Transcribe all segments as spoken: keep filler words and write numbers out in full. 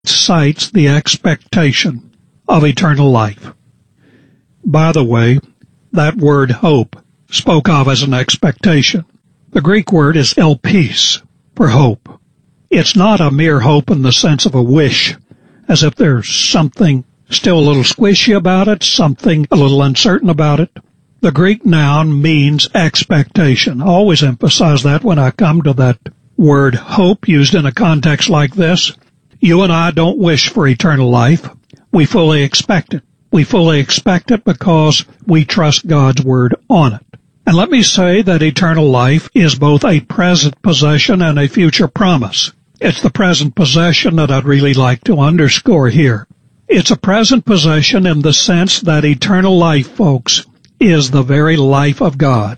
cites the expectation of eternal life. By the way, that word hope spoke of as an expectation. The Greek word is elpis, for hope. It's not a mere hope in the sense of a wish, as if there's something still a little squishy about it, something a little uncertain about it. The Greek noun means expectation. I always emphasize that when I come to that word hope used in a context like this. You and I don't wish for eternal life. We fully expect it. We fully expect it because we trust God's word on it. And let me say that eternal life is both a present possession and a future promise. It's the present possession that I'd really like to underscore here. It's a present possession in the sense that eternal life, folks, is the very life of God.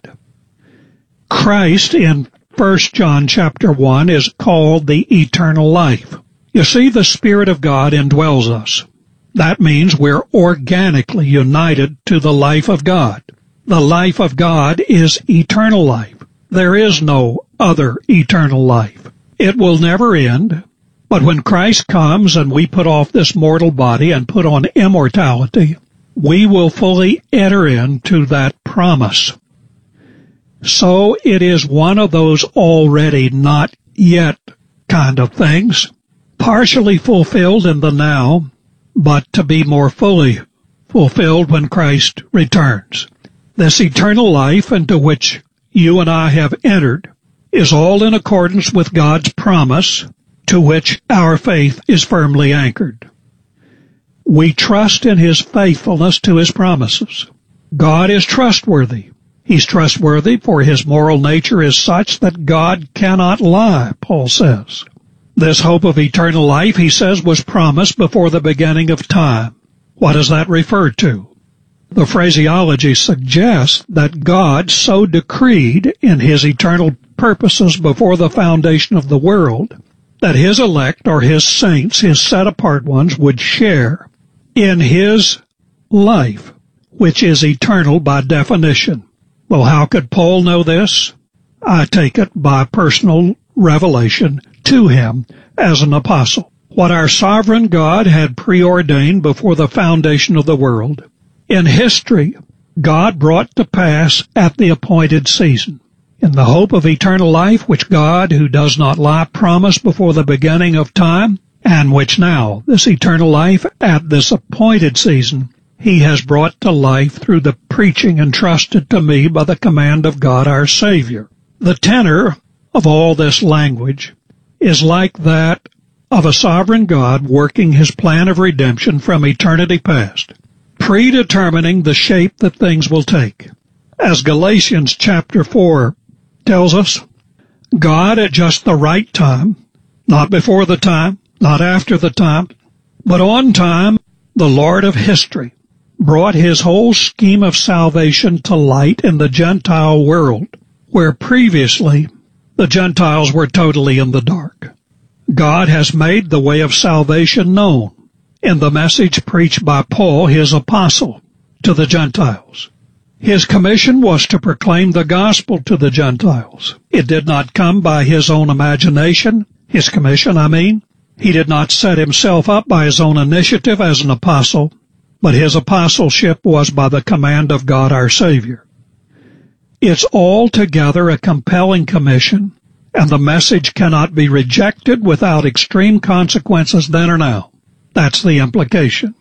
Christ in First John chapter one is called the eternal life. You see, the Spirit of God indwells us. That means we're organically united to the life of God. The life of God is eternal life. There is no other eternal life. It will never end. But when Christ comes and we put off this mortal body and put on immortality, we will fully enter into that promise. So it is one of those already not yet kind of things, partially fulfilled in the now, but to be more fully fulfilled when Christ returns. This eternal life into which you and I have entered is all in accordance with God's promise, to which our faith is firmly anchored. We trust in His faithfulness to His promises. God is trustworthy. He's trustworthy, for His moral nature is such that God cannot lie, Paul says. This hope of eternal life, he says, was promised before the beginning of time. What does that refer to? The phraseology suggests that God so decreed in His eternal purposes before the foundation of the world that His elect, or His saints, His set-apart ones, would share in His life, which is eternal by definition. Well, how could Paul know this? I take it by personal revelation to him as an apostle. What our sovereign God had preordained before the foundation of the world, in history, God brought to pass at the appointed season. In the hope of eternal life, which God, who does not lie, promised before the beginning of time, and which now, this eternal life at this appointed season, He has brought to life through the preaching entrusted to me by the command of God our Savior. The tenor of all this language is like that of a sovereign God working His plan of redemption from eternity past, predetermining the shape that things will take. As Galatians chapter four tells us, God at just the right time, not before the time, not after the time, but on time, the Lord of history, brought His whole scheme of salvation to light in the Gentile world, where previously the Gentiles were totally in the dark. God has made the way of salvation known in the message preached by Paul, His apostle, to the Gentiles. His commission was to proclaim the gospel to the Gentiles. It did not come by His own imagination, His commission, I mean. He did not set Himself up by His own initiative as an apostle, but His apostleship was by the command of God our Savior. It's altogether a compelling commission, and the message cannot be rejected without extreme consequences then or now. That's the implication.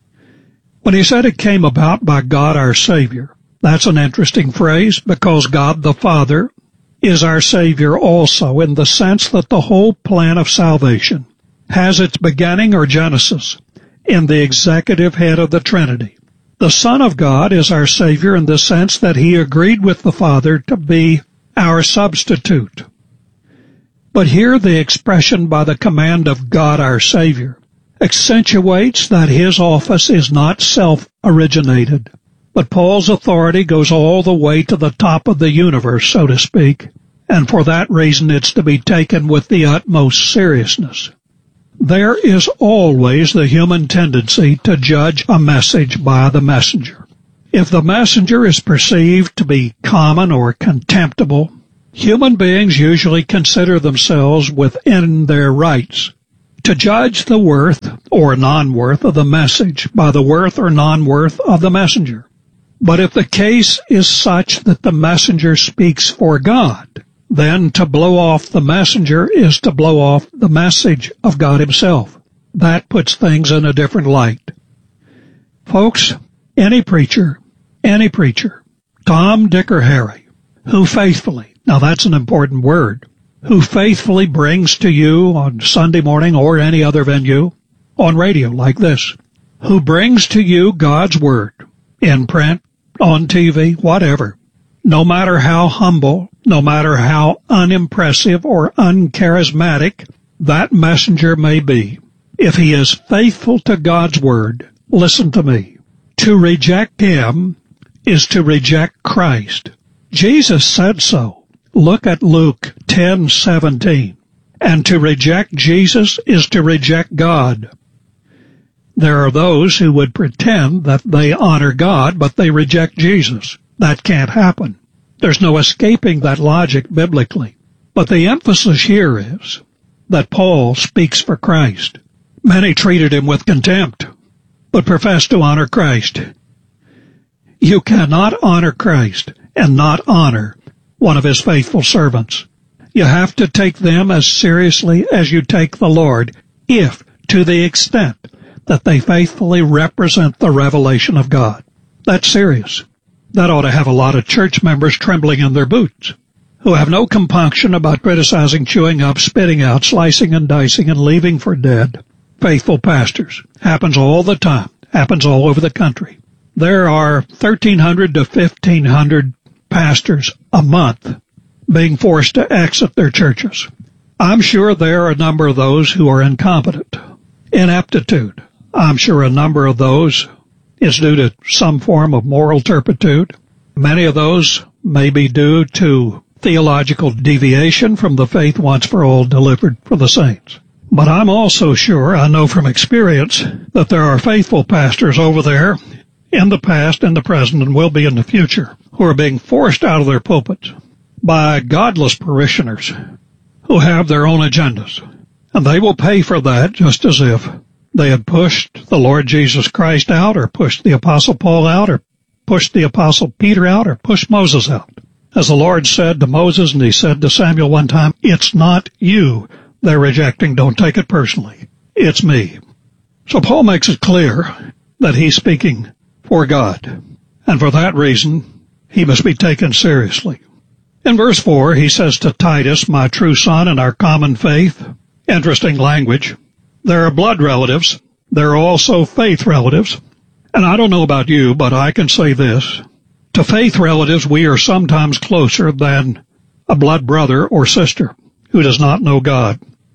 When he said it came about by God our Savior, that's an interesting phrase, because God the Father is our Savior also, in the sense that the whole plan of salvation has its beginning, or genesis, in the executive head of the Trinity. The Son of God is our Savior in the sense that He agreed with the Father to be our substitute. But here the expression by the command of God our Savior accentuates that His office is not self-originated, but Paul's authority goes all the way to the top of the universe, so to speak, and for that reason it's to be taken with the utmost seriousness. There is always the human tendency to judge a message by the messenger. If the messenger is perceived to be common or contemptible, human beings usually consider themselves within their rights to judge the worth or non-worth of the message by the worth or non-worth of the messenger. But if the case is such that the messenger speaks for God, then to blow off the messenger is to blow off the message of God himself. That puts things in a different light. Folks, any preacher, any preacher, Tom, Dick, or Harry, who faithfully, now that's an important word, who faithfully brings to you on Sunday morning or any other venue, on radio like this, who brings to you God's Word, in print, on T V, whatever, no matter how humble, no matter how unimpressive or uncharismatic that messenger may be, if he is faithful to God's Word, listen to me, to reject him is to reject Christ. Jesus said so. Look at Luke ten seventeen. And to reject Jesus is to reject God. There are those who would pretend that they honor God, but they reject Jesus. That can't happen. There's no escaping that logic biblically. But the emphasis here is that Paul speaks for Christ. Many treated him with contempt, but profess to honor Christ. You cannot honor Christ and not honor one of his faithful servants. You have to take them as seriously as you take the Lord, if, to the extent that they faithfully represent the revelation of God. That's serious. That ought to have a lot of church members trembling in their boots, who have no compunction about criticizing, chewing up, spitting out, slicing and dicing, and leaving for dead faithful pastors. Happens all the time. Happens all over the country. There are thirteen hundred to fifteen hundred pastors a month being forced to exit their churches. I'm sure there are a number of those who are incompetent, ineptitude. I'm sure a number of those is due to some form of moral turpitude. Many of those may be due to theological deviation from the faith once for all delivered for the saints. But I'm also sure, I know from experience, that there are faithful pastors over there in the past, in the present, and will be in the future, who are being forced out of their pulpits by godless parishioners who have their own agendas. And they will pay for that just as if they had pushed the Lord Jesus Christ out, or pushed the Apostle Paul out, or pushed the Apostle Peter out, or pushed Moses out. As the Lord said to Moses, and he said to Samuel one time, it's not you they're rejecting. Don't take it personally. It's me. So Paul makes it clear that he's speaking for God. And for that reason, he must be taken seriously. In verse four, he says to Titus, my true son in our common faith, interesting language, there are blood relatives. There are also faith relatives. And I don't know about you, but I can say this. To faith relatives, we are sometimes closer than a blood brother or sister who does not know God.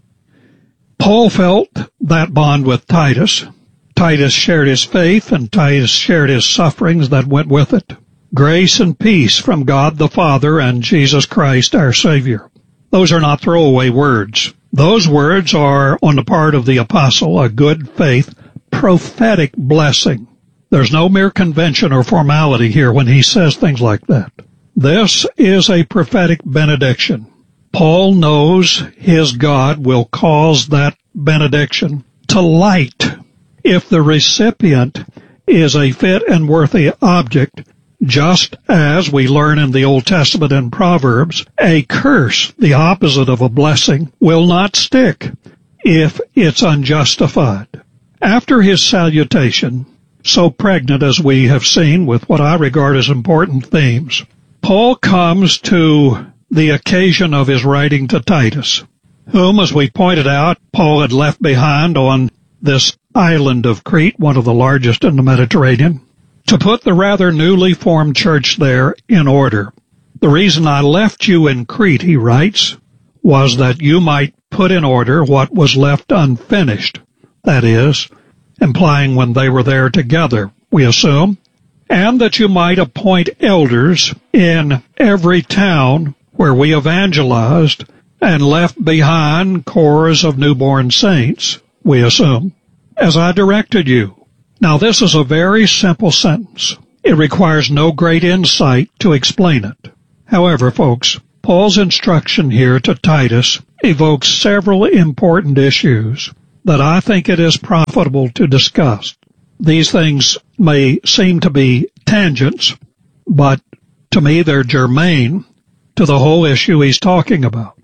Paul felt that bond with Titus. Titus shared his faith, and Titus shared his sufferings that went with it. Grace and peace from God the Father and Jesus Christ our Savior. Those are not throwaway words. Those words are, on the part of the apostle, a good faith, prophetic blessing. There's no mere convention or formality here when he says things like that. This is a prophetic benediction. Paul knows his God will cause that benediction to light if the recipient is a fit and worthy object, just as we learn in the Old Testament in Proverbs, a curse, the opposite of a blessing, will not stick if it's unjustified. After his salutation, so pregnant as we have seen with what I regard as important themes, Paul comes to the occasion of his writing to Titus, whom, as we pointed out, Paul had left behind on this island of Crete, one of the largest in the Mediterranean, to put the rather newly formed church there in order. The reason I left you in Crete, he writes, was that you might put in order what was left unfinished, that is, implying when they were there together, we assume, and that you might appoint elders in every town where we evangelized and left behind corps of newborn saints, we assume, as I directed you. Now, this is a very simple sentence. It requires no great insight to explain it. However, folks, Paul's instruction here to Titus evokes several important issues that I think it is profitable to discuss. These things may seem to be tangents, but to me they're germane to the whole issue he's talking about.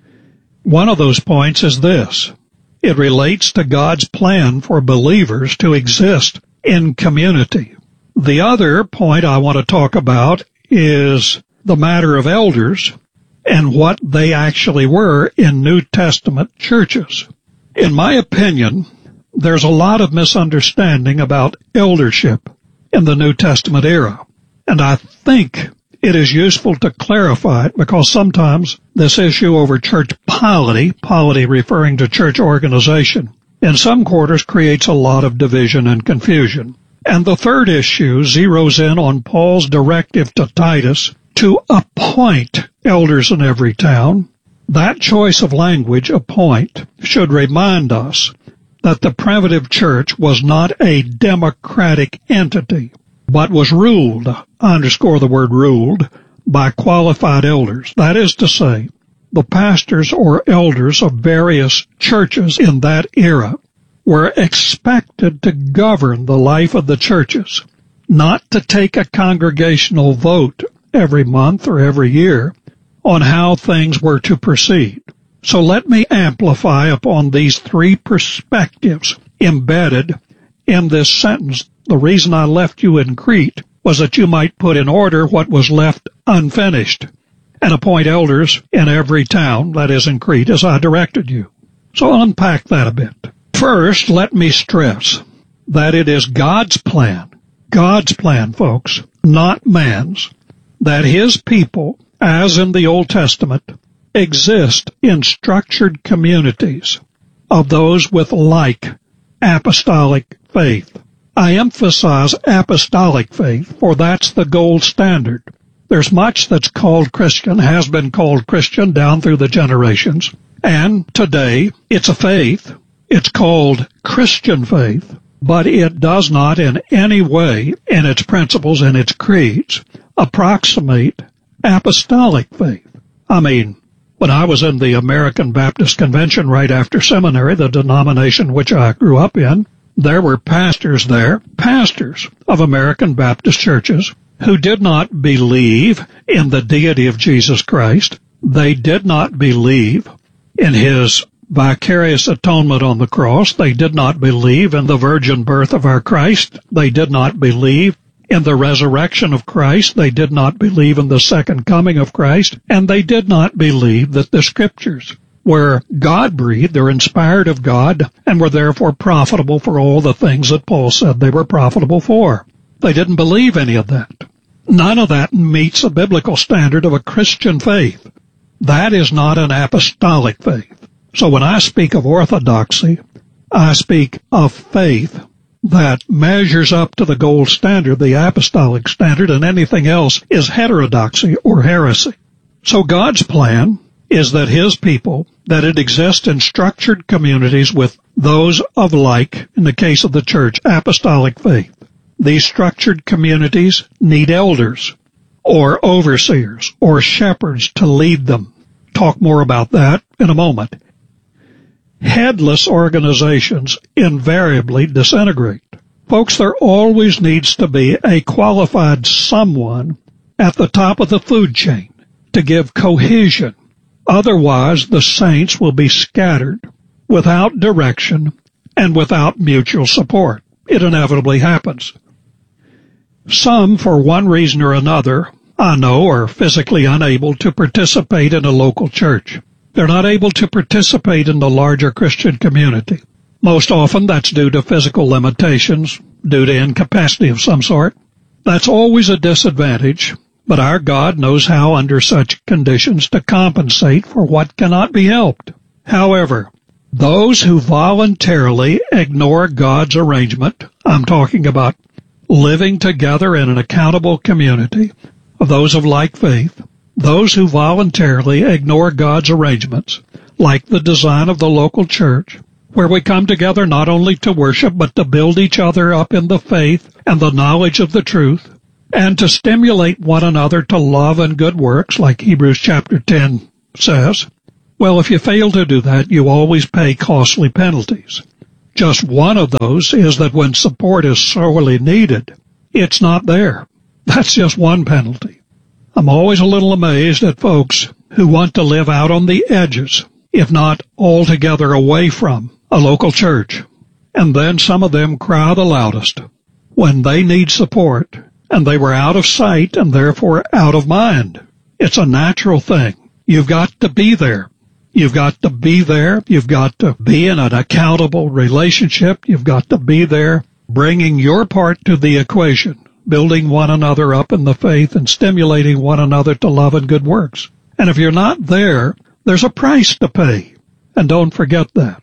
One of those points is this. It relates to God's plan for believers to exist in community. The other point I want to talk about is the matter of elders and what they actually were in New Testament churches. In my opinion, there's a lot of misunderstanding about eldership in the New Testament era, and I think it is useful to clarify it because sometimes this issue over church polity, polity referring to church organization, in some quarters creates a lot of division and confusion. And the third issue zeroes in on Paul's directive to Titus to appoint elders in every town. That choice of language, appoint, should remind us that the primitive church was not a democratic entity, but was ruled, I underscore the word ruled, by qualified elders. That is to say, the pastors or elders of various churches in that era were expected to govern the life of the churches, not to take a congregational vote every month or every year on how things were to proceed. So let me amplify upon these three perspectives embedded in this sentence. The reason I left you in Crete was that you might put in order what was left unfinished and appoint elders in every town, that is in Crete, as I directed you. So I'll unpack that a bit. First, let me stress that it is God's plan, God's plan, folks, not man's, that his people, as in the Old Testament, exist in structured communities of those with like apostolic faith. I emphasize apostolic faith, for that's the gold standard. There's much that's called Christian, has been called Christian down through the generations, and today it's a faith. It's called Christian faith, but it does not in any way, in its principles and its creeds, approximate apostolic faith. I mean, when I was in the American Baptist Convention right after seminary, the denomination which I grew up in, there were pastors there, pastors of American Baptist churches, who did not believe in the deity of Jesus Christ. They did not believe in his vicarious atonement on the cross. They did not believe in the virgin birth of our Christ. They did not believe in the resurrection of Christ. They did not believe in the second coming of Christ. And they did not believe that the Scriptures were God-breathed or inspired of God and were therefore profitable for all the things that Paul said they were profitable for. They didn't believe any of that. None of that meets a biblical standard of a Christian faith. That is not an apostolic faith. So when I speak of orthodoxy, I speak of faith that measures up to the gold standard, the apostolic standard, and anything else is heterodoxy or heresy. So God's plan is that his people, that it exists in structured communities with those of like, in the case of the church, apostolic faith. These structured communities need elders or overseers or shepherds to lead them. Talk more about that in a moment. Headless organizations invariably disintegrate. Folks, there always needs to be a qualified someone at the top of the food chain to give cohesion. Otherwise, the saints will be scattered without direction and without mutual support. It inevitably happens. Some, for one reason or another, I know, are physically unable to participate in a local church. They're not able to participate in the larger Christian community. Most often that's due to physical limitations, due to incapacity of some sort. That's always a disadvantage, but our God knows how under such conditions to compensate for what cannot be helped. However, those who voluntarily ignore God's arrangement, I'm talking about living together in an accountable community of those of like faith, those who voluntarily ignore God's arrangements, like the design of the local church, where we come together not only to worship, but to build each other up in the faith and the knowledge of the truth, and to stimulate one another to love and good works, like Hebrews chapter ten says. Well, if you fail to do that, you always pay costly penalties. Just one of those is that when support is sorely needed, it's not there. That's just one penalty. I'm always a little amazed at folks who want to live out on the edges, if not altogether away from, a local church. And then some of them cry the loudest when they need support, and they were out of sight and therefore out of mind. It's a natural thing. You've got to be there. You've got to be there. You've got to be in an accountable relationship. You've got to be there, bringing your part to the equation, building one another up in the faith and stimulating one another to love and good works. And if you're not there, there's a price to pay. And don't forget that.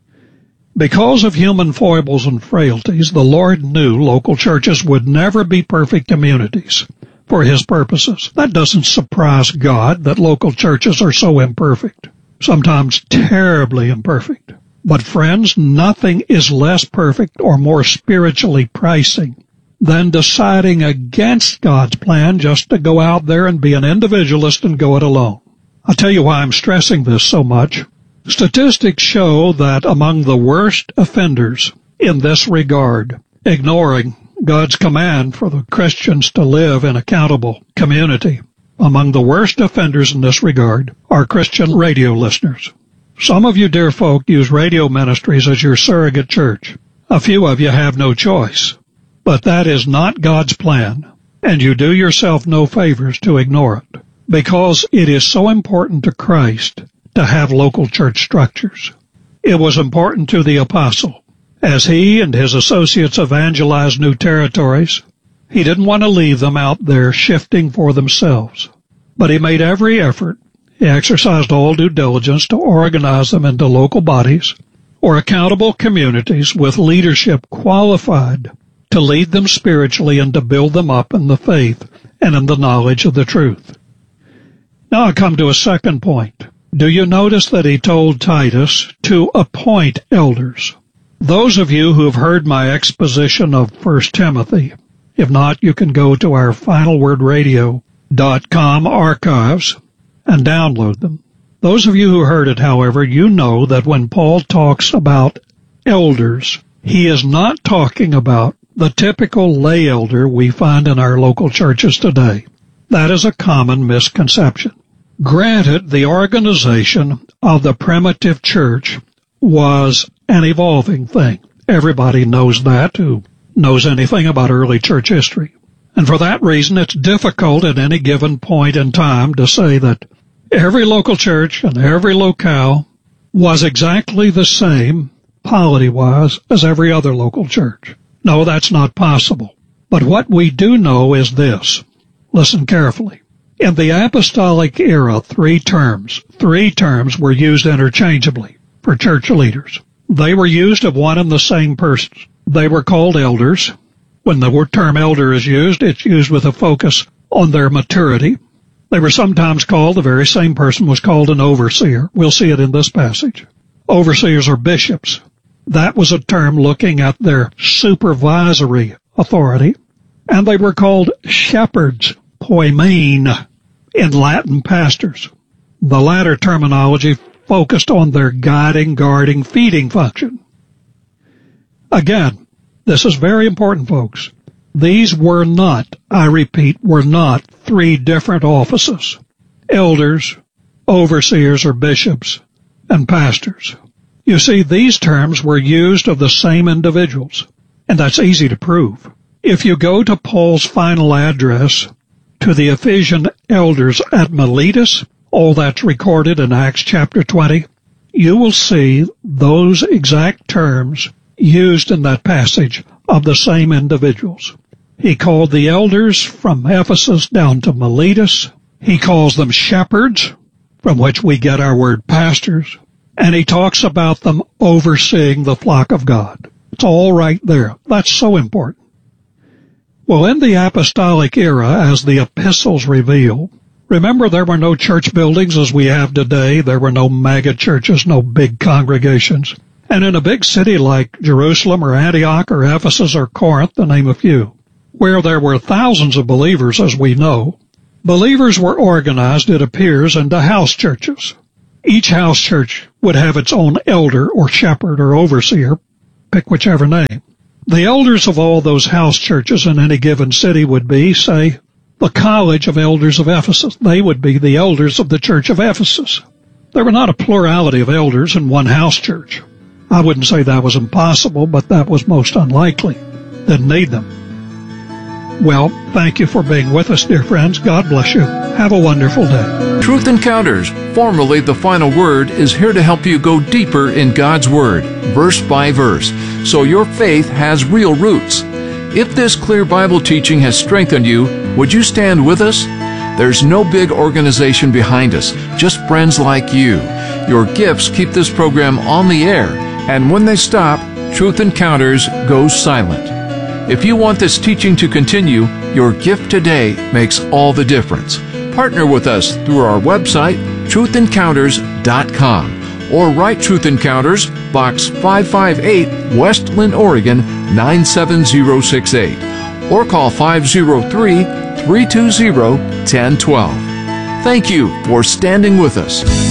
Because of human foibles and frailties, the Lord knew local churches would never be perfect communities for His purposes. That doesn't surprise God that local churches are so imperfect, sometimes terribly imperfect. But friends, nothing is less perfect or more spiritually pricing than deciding against God's plan just to go out there and be an individualist and go it alone. I'll tell you why I'm stressing this so much. Statistics show that among the worst offenders in this regard, ignoring God's command for the Christians to live in accountable community, among the worst offenders in this regard are Christian radio listeners. Some of you dear folk use radio ministries as your surrogate church. A few of you have no choice. But that is not God's plan, and you do yourself no favors to ignore it, because it is so important to Christ to have local church structures. It was important to the apostle. As he and his associates evangelized new territories, he didn't want to leave them out there shifting for themselves. But he made every effort. He exercised all due diligence to organize them into local bodies or accountable communities with leadership qualified to lead them spiritually and to build them up in the faith and in the knowledge of the truth. Now I come to a second point. Do you notice that he told Titus to appoint elders? Those of you who have heard my exposition of First Timothy, if not, you can go to our final word radio dot com archives and download them. Those of you who heard it, however, you know that when Paul talks about elders, he is not talking about the typical lay elder we find in our local churches today. That is a common misconception. Granted, the organization of the primitive church was an evolving thing. Everybody knows that who knows anything about early church history. And for that reason, it's difficult at any given point in time to say that every local church and every locale was exactly the same, polity-wise, as every other local church. No, that's not possible. But what we do know is this. Listen carefully. In the apostolic era, three terms, three terms were used interchangeably for church leaders. They were used of one and the same person. They were called elders. When the word term elder is used, it's used with a focus on their maturity. They were sometimes called, the very same person was called an overseer. We'll see it in this passage. Overseers are bishops. That was a term looking at their supervisory authority. And they were called shepherds, poimen, in Latin pastors. The latter terminology focused on their guiding, guarding, feeding function. Again, this is very important, folks. These were not, I repeat, were not three different offices. Elders, overseers or bishops, and pastors. You see, these terms were used of the same individuals, and that's easy to prove. If you go to Paul's final address to the Ephesian elders at Miletus, all that's recorded in Acts chapter twenty, you will see those exact terms used in that passage of the same individuals. He called the elders from Ephesus down to Miletus. He calls them shepherds, from which we get our word pastors. And he talks about them overseeing the flock of God. It's all right there. That's so important. Well, in the apostolic era, as the epistles reveal, remember there were no church buildings as we have today. There were no mega churches, no big congregations. And in a big city like Jerusalem or Antioch or Ephesus or Corinth, to name a few, where there were thousands of believers, as we know, believers were organized, it appears, into house churches. Each house church would have its own elder or shepherd or overseer, pick whichever name. The elders of all those house churches in any given city would be, say, the College of Elders of Ephesus. They would be the elders of the Church of Ephesus. There were not a plurality of elders in one house church. I wouldn't say that was impossible, but that was most unlikely. Didn't need them. Well, thank you for being with us, dear friends. God bless you. Have a wonderful day. Truth Encounters, formerly The Final Word, is here to help you go deeper in God's Word, verse by verse, so your faith has real roots. If this clear Bible teaching has strengthened you, would you stand with us? There's no big organization behind us, just friends like you. Your gifts keep this program on the air, and when they stop, Truth Encounters goes silent. If you want this teaching to continue, your gift today makes all the difference. Partner with us through our website, truth encounters dot com, or write Truth Encounters, Box five five eight, Westland, Oregon, nine seven zero six eight, or call five oh three, three two zero, one oh one two. Thank you for standing with us.